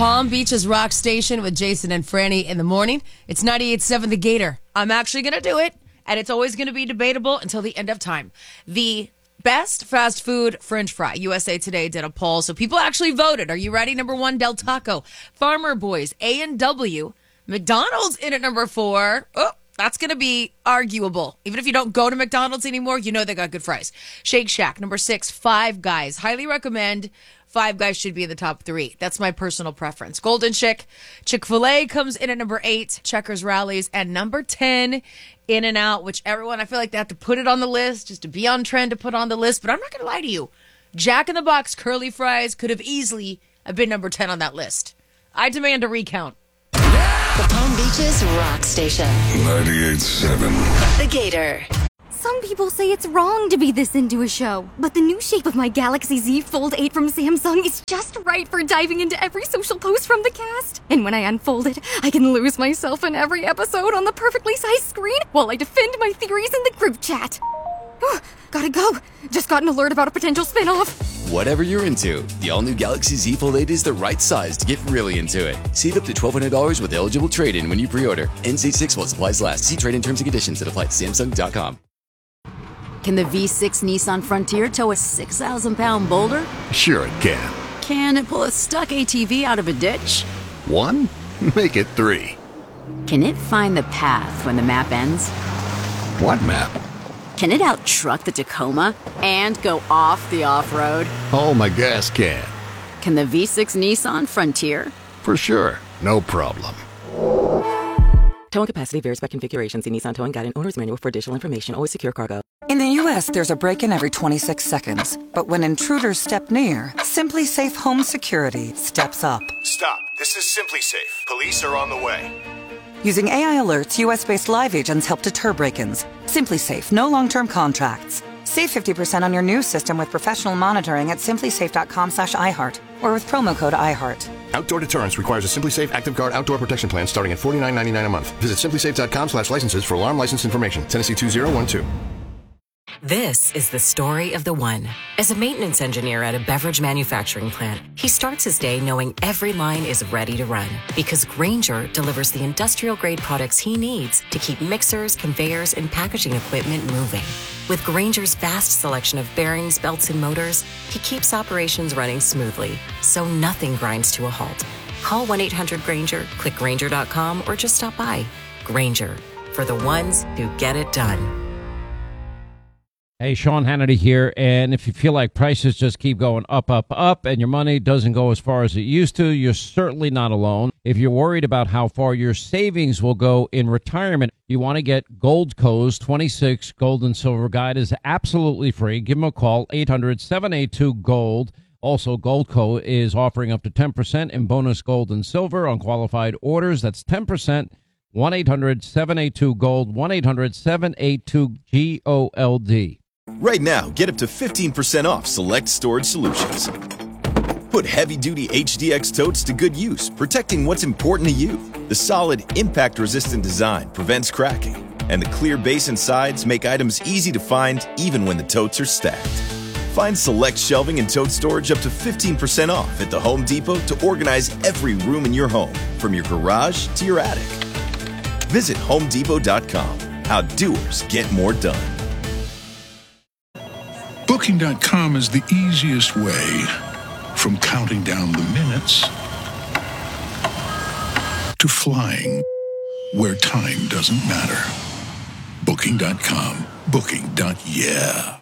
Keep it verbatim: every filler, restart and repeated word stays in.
Palm Beach's Rock Station with Jason and Franny in the morning. It's ninety-eight point seven The Gator. I'm actually going to do it, and it's always going to be debatable until the end of time. The best fast food French fry. U S A Today did a poll, so people actually voted. Are you ready? Number one, Del Taco. Farmer Boys, A and W. McDonald's in at number four. Oh, that's going to be arguable. Even if you don't go to McDonald's anymore, you know they got good fries. Shake Shack, number six. Five Guys. Highly recommend. Five Guys should be in the top three. That's my personal preference. Golden Chick. Chick-fil-A comes in at number eight. Checkers Rallies. And number ten, In-N-Out, which everyone, I feel like they have to put it on the list just to be on trend to put on the list. But I'm not going to lie to you. Jack in the Box curly fries could have easily been number ten on that list. I demand a recount. The Palm Beaches Rock Station. ninety-eight point seven. The Gator. Some people say it's wrong to be this into a show, but the new shape of my Galaxy Z Fold eight from Samsung is just right for diving into every social post from the cast. And when I unfold it, I can lose myself in every episode on the perfectly sized screen while I defend my theories in the group chat. Gotta go. Just got an alert about a potential spin-off. Whatever you're into, the all-new Galaxy Z Fold eight is the right size to get really into it. Save up to twelve hundred dollars with eligible trade-in when you pre-order. N C six while supplies last. See trade-in terms and conditions that apply at Samsung dot com. Can the V six Nissan Frontier tow a six thousand pound boulder? Sure it can. Can it pull a stuck A T V out of a ditch? One? Make it three. Can it find the path when the map ends? What map? Can it out-truck the Tacoma and go off the off-road? Oh, my gas can. Can the V six Nissan Frontier? For sure. No problem. Towing capacity varies by configuration. See Nissan Towing Guide and Owner's Manual for additional information. Always secure cargo. In the U S, there's a break-in every twenty-six seconds. But when intruders step near, Simply Safe Home Security steps up. Stop. This is Simply Safe. Police are on the way. Using A I alerts, U S-based live agents help deter break-ins. Simply Safe. No long-term contracts. Save fifty percent on your new system with professional monitoring at simplysafe.com slash iHeart or with promo code iHeart. Outdoor deterrence requires a Simply Safe Active Guard outdoor protection plan starting at forty-nine ninety-nine a month. Visit simplysafe.com slash licenses for alarm license information. Tennessee two zero one two. This is the story of the one. As a maintenance engineer at a beverage manufacturing plant, he starts his day knowing every line is ready to run because Grainger delivers the industrial-grade products he needs to keep mixers, conveyors, and packaging equipment moving. With Grainger's vast selection of bearings, belts, and motors, he keeps operations running smoothly, so nothing grinds to a halt. Call one eight hundred Grainger, click Grainger dot com, or just stop by. Grainger, for the ones who get it done. Hey, Sean Hannity here, and if you feel like prices just keep going up, up, up, and your money doesn't go as far as it used to, you're certainly not alone. If you're worried about how far your savings will go in retirement, you want to get Goldco's twenty-six Gold and Silver Guide is absolutely free. Give them a call, eight hundred seven eight two GOLD. Also, Goldco is offering up to ten percent in bonus gold and silver on qualified orders. That's ten percent. one eight hundred seven eight two GOLD, one eight hundred seven eight two G O L D. Right now, get up to fifteen percent off select storage solutions. Put heavy-duty H D X totes to good use, protecting what's important to you. The solid, impact-resistant design prevents cracking, and the clear base and sides make items easy to find even when the totes are stacked. Find select shelving and tote storage up to fifteen percent off at the Home Depot to organize every room in your home, from your garage to your attic. Visit home depot dot com. How doers get more done. Booking dot com is the easiest way from counting down the minutes to flying where time doesn't matter. Booking dot com. Booking. Yeah.